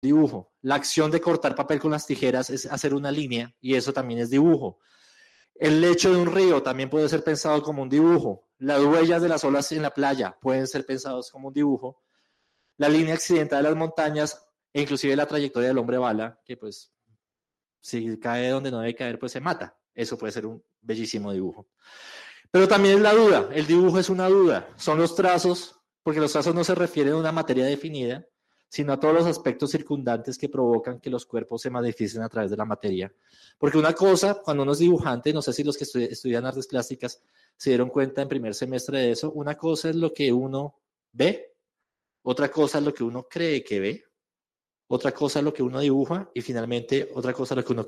dibujo. La acción de cortar papel con las tijeras es hacer una línea y eso también es dibujo. El lecho de un río también puede ser pensado como un dibujo. Las huellas de las olas en la playa pueden ser pensados como un dibujo. La línea accidentada de las montañas e inclusive la trayectoria del hombre bala, que pues si cae donde no debe caer, pues se mata. Eso puede ser un bellísimo dibujo. Pero también es la duda. El dibujo es una duda. Son los trazos, porque los trazos no se refieren a una materia definida, sino a todos los aspectos circundantes que provocan que los cuerpos se manifiesten a través de la materia. Porque una cosa, cuando uno es dibujante, no sé si los que estudian artes plásticas se dieron cuenta en primer semestre de eso, una cosa es lo que uno ve, otra cosa es lo que uno cree que ve, otra cosa es lo que uno dibuja y finalmente otra cosa es lo que uno